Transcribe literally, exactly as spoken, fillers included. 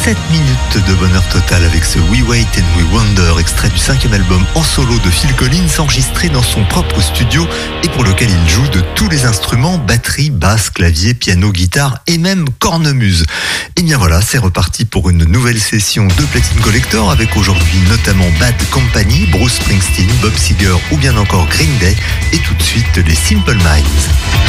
sept minutes de bonheur total avec ce We Wait and We Wonder, extrait du cinquième album en solo de Phil Collins, enregistré dans son propre studio et pour lequel il joue de tous les instruments, batterie, basse, clavier, piano, guitare et même cornemuse. Et bien voilà, c'est reparti pour une nouvelle session de Platine Collector avec aujourd'hui notamment Bad Company, Bruce Springsteen, Bob Seger ou bien encore Green Day et tout de suite les Simple Minds.